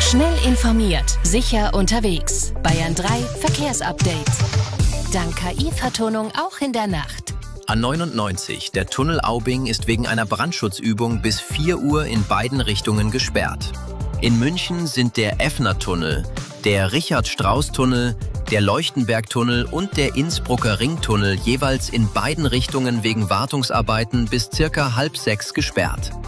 Schnell informiert, sicher unterwegs. Bayern 3 Verkehrsupdate. Dank KI-Vertonung auch in der Nacht. A99, der Tunnel Aubing ist wegen einer Brandschutzübung bis 4 Uhr in beiden Richtungen gesperrt. In München sind der Effner-Tunnel, der Richard-Strauss-Tunnel, der Leuchtenberg-Tunnel und der Innsbrucker Ringtunnel jeweils in beiden Richtungen wegen Wartungsarbeiten bis circa 5:30 gesperrt.